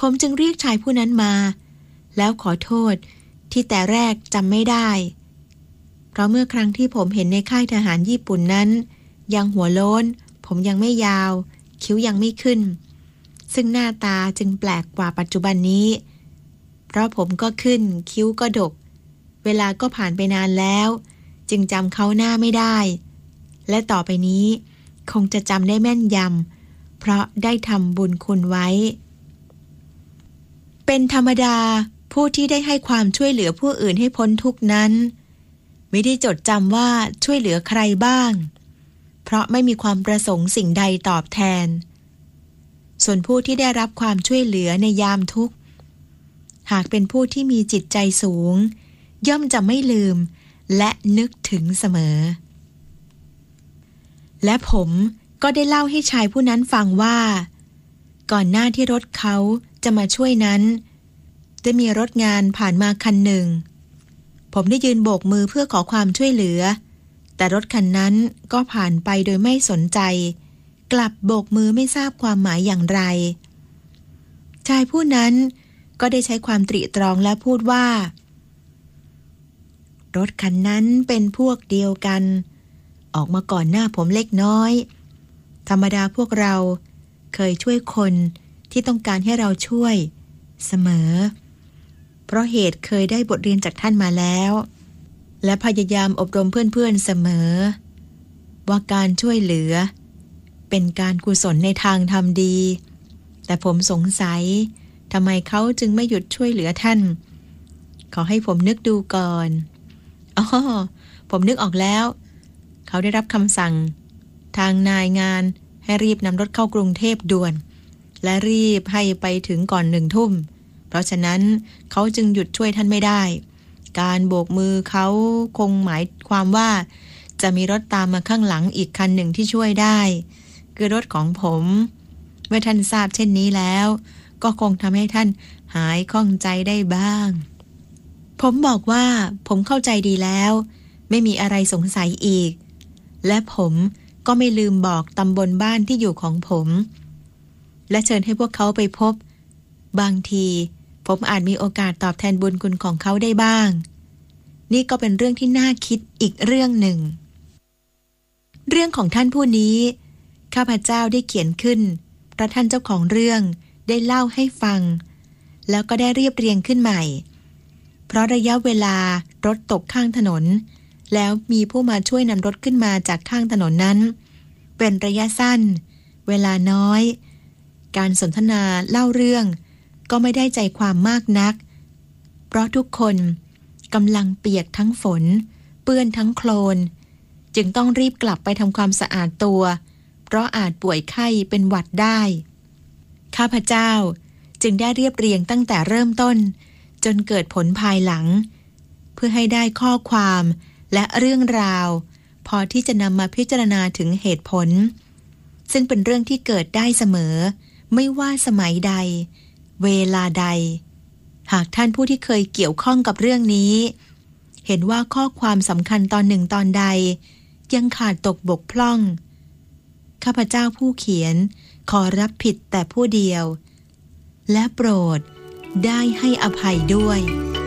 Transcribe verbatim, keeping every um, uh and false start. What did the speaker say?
ผมจึงเรียกชายผู้นั้นมาแล้วขอโทษที่แต่แรกจำไม่ได้เพราะเมื่อครั้งที่ผมเห็นในค่ายทหารญี่ปุ่นนั้นยังหัวโล้นผมยังไม่ยาวคิ้วยังไม่ขึ้นซึ่งหน้าตาจึงแปลกกว่าปัจจุบันนี้เพราะผมก็ขึ้นคิ้วก็ดกเวลาก็ผ่านไปนานแล้วจึงจำเขาหน้าไม่ได้และต่อไปนี้คงจะจำได้แม่นยำเพราะได้ทำบุญคุณไว้เป็นธรรมดาผู้ที่ได้ให้ความช่วยเหลือผู้อื่นให้พ้นทุกข์นั้นไม่ได้จดจำว่าช่วยเหลือใครบ้างเพราะไม่มีความประสงค์สิ่งใดตอบแทนส่วนผู้ที่ได้รับความช่วยเหลือในยามทุกข์หากเป็นผู้ที่มีจิตใจสูงย่อมจะไม่ลืมและนึกถึงเสมอและผมก็ได้เล่าให้ชายผู้นั้นฟังว่าก่อนหน้าที่รถเขาจะมาช่วยนั้นได้มีรถงานผ่านมาคันหนึ่งผมได้ยืนโบกมือเพื่อขอความช่วยเหลือแต่รถคันนั้นก็ผ่านไปโดยไม่สนใจกลับโบกมือไม่ทราบความหมายอย่างไรชายผู้นั้นก็ได้ใช้ความตริตรองและพูดว่ารถคันนั้นเป็นพวกเดียวกันออกมาก่อนหน้าผมเล็กน้อยธรรมดาพวกเราเคยช่วยคนที่ต้องการให้เราช่วยเสมอเพราะเหตุเคยได้บทเรียนจากท่านมาแล้วและพยายามอบรมเพื่อนๆเสมอว่าการช่วยเหลือเป็นการกุศลในทางทำดีแต่ผมสงสัยทำไมเขาจึงไม่หยุดช่วยเหลือท่านขอให้ผมนึกดูก่อนอ๋อผมนึกออกแล้วเขาได้รับคำสั่งทางนายงานให้รีบนำรถเข้ากรุงเทพด่วนและรีบให้ไปถึงก่อนหนึ่งทุ่มเพราะฉะนั้นเขาจึงหยุดช่วยท่านไม่ได้การโบกมือเขาคงหมายความว่าจะมีรถตามมาข้างหลังอีกคันหนึ่งที่ช่วยได้คือรถของผมเมื่อท่านทราบเช่นนี้แล้วก็คงทำให้ท่านหายข้องใจได้บ้างผมบอกว่าผมเข้าใจดีแล้วไม่มีอะไรสงสัยอีกและผมก็ไม่ลืมบอกตำบลบ้านที่อยู่ของผมและเชิญให้พวกเขาไปพบบางทีผมอาจมีโอกาสตอบแทนบุญคุณของเขาได้บ้างนี่ก็เป็นเรื่องที่น่าคิดอีกเรื่องหนึ่งเรื่องของท่านผู้นี้ข้าพเจ้าได้เขียนขึ้นเพราะท่านเจ้าของเรื่องได้เล่าให้ฟังแล้วก็ได้เรียบเรียงขึ้นใหม่เพราะระยะเวลารถตกข้างถนนแล้วมีผู้มาช่วยนำรถขึ้นมาจากข้างถนนนั้นเป็นระยะสั้นเวลาน้อยการสนทนาเล่าเรื่องก็ไม่ได้ใจความมากนักเพราะทุกคนกำลังเปียกทั้งฝนเปื้อนทั้งโคลนจึงต้องรีบกลับไปทำความสะอาดตัวเพราะอาจป่วยไข้เป็นหวัดได้ข้าพเจ้าจึงได้เรียบเรียงตั้งแต่เริ่มต้นจนเกิดผลภายหลังเพื่อให้ได้ข้อความและเรื่องราวพอที่จะนำมาพิจารณาถึงเหตุผลซึ่งเป็นเรื่องที่เกิดได้เสมอไม่ว่าสมัยใดเวลาใดหากท่านผู้ที่เคยเกี่ยวข้องกับเรื่องนี้เห็นว่าข้อความสำคัญตอนหนึ่งตอนใดยังขาดตกบกพร่องข้าพเจ้าผู้เขียนขอรับผิดแต่ผู้เดียวและโปรดได้ให้อภัยด้วย